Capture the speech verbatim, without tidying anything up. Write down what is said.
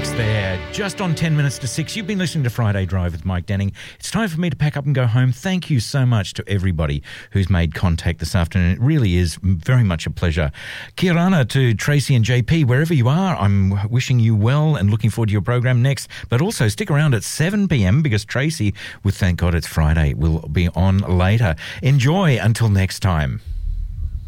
six there, just on ten minutes to six. You've been listening to Friday Drive with Mike Denning. It's time for me to pack up and go home. Thank you so much to everybody who's made contact this afternoon. It really is very much a pleasure. Kirana to Tracy and J P, wherever you are, I'm wishing you well and looking forward to your program next. But also stick around at seven p.m. because Tracy, with Thank God It's Friday, will be on later. Enjoy until next time.